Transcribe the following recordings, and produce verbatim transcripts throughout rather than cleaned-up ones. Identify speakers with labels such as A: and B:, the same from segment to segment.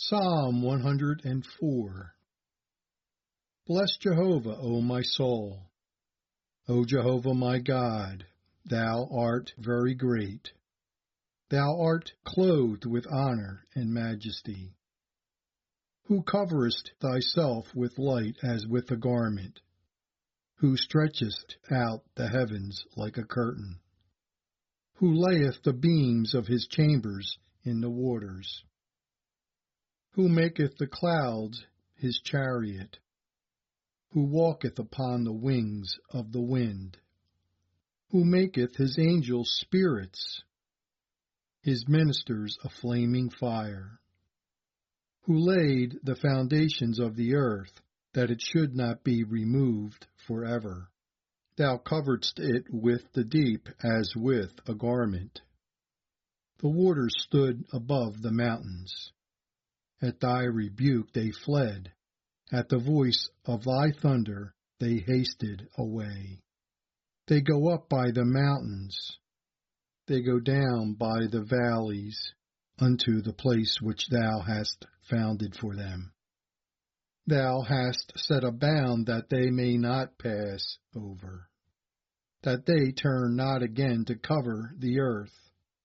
A: Psalm one hundred four. Bless Jehovah, O my soul. O Jehovah my God, thou art very great. Thou art clothed with honor and majesty, who coverest thyself with light as with a garment, who stretchest out the heavens like a curtain, who layeth the beams of his chambers in the waters, who maketh the clouds his chariot, who walketh upon the wings of the wind, who maketh his angels spirits, his ministers a flaming fire, who laid the foundations of the earth, that it should not be removed forever. Thou coveredst it with the deep as with a garment. The waters stood above the mountains. At thy rebuke they fled. At the voice of thy thunder they hasted away. They go up by the mountains. They go down by the valleys unto the place which thou hast founded for them. Thou hast set a bound that they may not pass over, that they turn not again to cover the earth.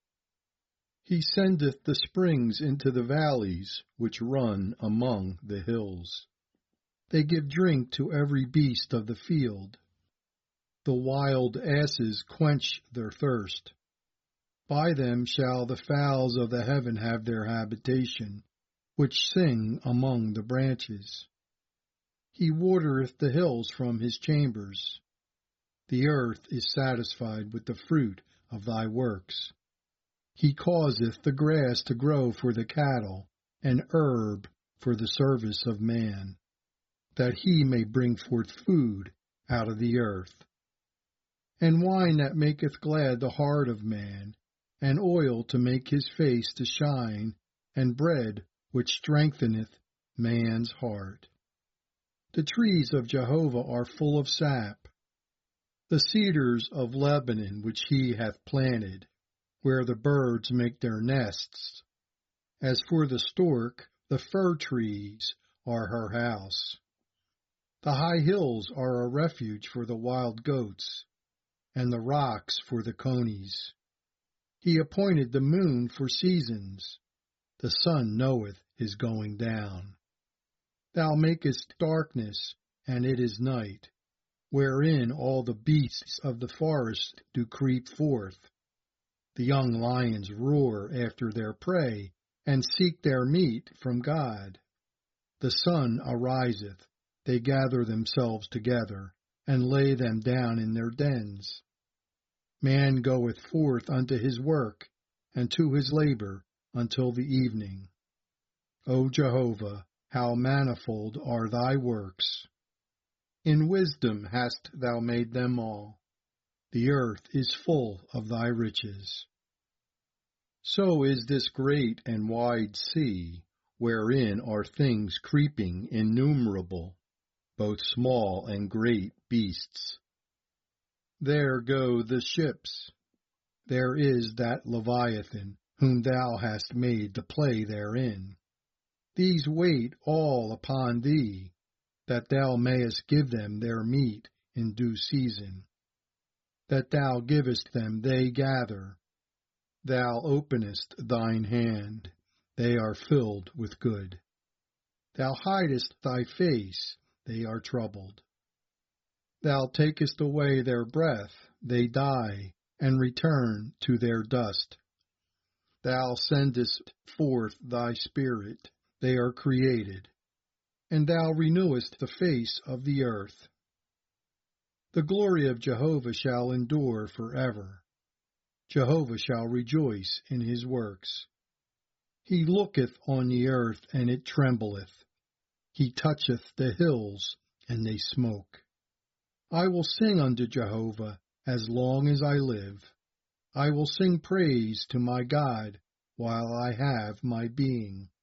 A: He sendeth the springs into the valleys which run among the hills. They give drink to every beast of the field. The wild asses quench their thirst. By them shall the fowls of the heaven have their habitation, which sing among the branches. He watereth the hills from his chambers. The earth is satisfied with the fruit of thy works. He causeth the grass to grow for the cattle, and herb for the service of man, that he may bring forth food out of the earth, and wine that maketh glad the heart of man, and oil to make his face to shine, and bread which strengtheneth man's heart. The trees of Jehovah are full of sap, the cedars of Lebanon which he hath planted, where the birds make their nests. As for the stork, the fir trees are her house. The high hills are a refuge for the wild goats, and the rocks for the conies. He appointed the moon for seasons. The sun knoweth his going down. Thou makest darkness, and it is night, wherein all the beasts of the forest do creep forth. The young lions roar after their prey, and seek their meat from God. The sun ariseth, they gather themselves together, and lay them down in their dens. Man goeth forth unto his work, and to his labor until the evening. O Jehovah, how manifold are thy works! In wisdom hast thou made them all. The earth is full of thy riches. So is this great and wide sea, wherein are things creeping innumerable, both small and great beasts. There go the ships. There is that Leviathan, whom thou hast made to play therein. These wait all upon thee, that thou mayest give them their meat in due season. That thou givest them, they gather. Thou openest thine hand, they are filled with good. Thou hidest thy face, they are troubled. Thou takest away their breath, they die, and return to their dust. Thou sendest forth thy spirit, they are created, and thou renewest the face of the earth. The glory of Jehovah shall endure forever. Jehovah shall rejoice in his works. He looketh on the earth, and it trembleth. He toucheth the hills, and they smoke. I will sing unto Jehovah as long as I live. I will sing praise to my God while I have my being.